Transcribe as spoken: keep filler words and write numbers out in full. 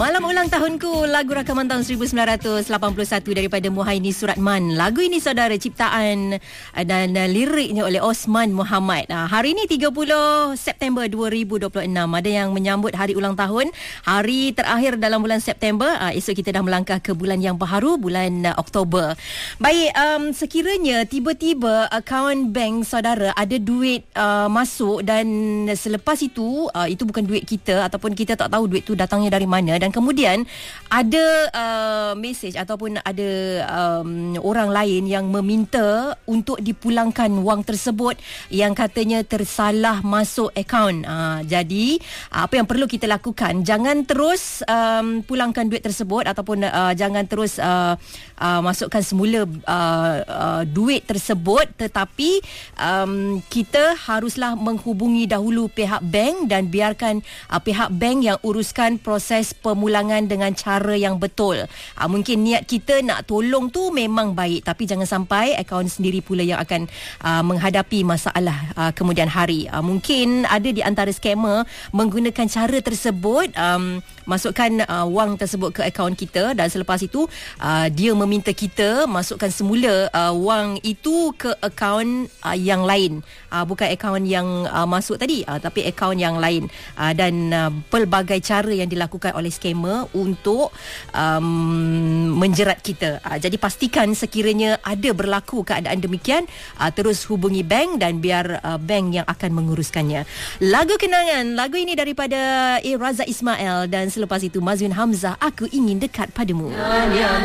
Malam ulang tahunku, lagu rakaman tahun seribu sembilan ratus lapan puluh satu daripada Muhaini Suratman. Lagu ini saudara ciptaan dan liriknya oleh Osman Muhammad. Hari ini tiga puluh September dua ribu dua puluh enam. Ada yang menyambut hari ulang tahun, hari terakhir dalam bulan September. Esok kita dah melangkah ke bulan yang baharu, bulan Oktober. Baik, um, sekiranya tiba-tiba akaun bank saudara ada duit uh, masuk dan selepas itu uh, itu bukan duit kita ataupun kita tak tahu duit tu datangnya dari mana, dan kemudian ada uh, mesej ataupun ada um, orang lain yang meminta untuk dipulangkan wang tersebut yang katanya tersalah masuk akaun. Uh, jadi apa yang perlu kita lakukan, jangan terus um, pulangkan duit tersebut ataupun uh, jangan terus uh, uh, masukkan semula uh, uh, duit tersebut, tetapi um, kita haruslah menghubungi dahulu pihak bank dan biarkan uh, pihak bank yang uruskan proses pemulangan dengan cara yang betul. Uh, mungkin niat kita nak tolong tu memang baik, tapi jangan sampai akaun sendiri pula yang akan uh, menghadapi masalah uh, kemudian hari. Uh, mungkin ada di antara scammer menggunakan cara tersebut, um, masukkan uh, wang tersebut ke akaun kita dan selepas itu uh, dia meminta kita masukkan semula uh, wang itu ke akaun uh, yang lain, uh, bukan akaun yang uh, masuk tadi, uh, tapi akaun yang lain, uh, dan uh, pelbagai cara yang dilakukan oleh scammer untuk um, menjerat kita. Uh, jadi pastikan sekiranya ada berlaku keadaan demikian, uh, terus hubungi bank dan biar uh, bank yang akan menguruskannya. Lagu kenangan, lagu ini daripada A. Razak Ismail dan selepas itu Mazwin Hamzah, Aku Ingin Dekat Padamu.